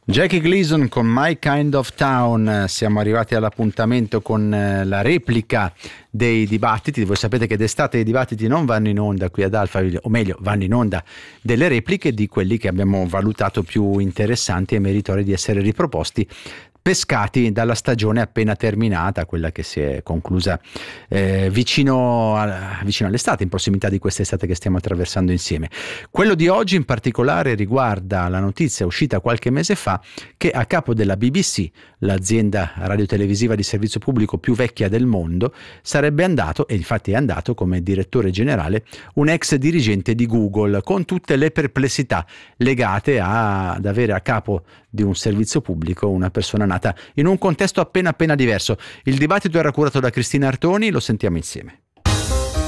Jackie Gleason con My Kind of Town. Siamo arrivati all'appuntamento con la replica dei dibattiti. Voi sapete che d'estate i dibattiti non vanno in onda qui ad Alphaville, o meglio vanno in onda delle repliche di quelli che abbiamo valutato più interessanti e meritori di essere riproposti, pescati dalla stagione appena terminata, quella che si è conclusa vicino all'estate, in prossimità di quest'estate che stiamo attraversando insieme. Quello di oggi in particolare riguarda la notizia uscita qualche mese fa che a capo della BBC, l'azienda radiotelevisiva di servizio pubblico più vecchia del mondo, sarebbe andato, e infatti è andato come direttore generale, un ex dirigente di Google, con tutte le perplessità legate ad avere a capo di un servizio pubblico una persona nata in un contesto appena diverso. Il dibattito era curato da Cristina Artoni, lo sentiamo insieme.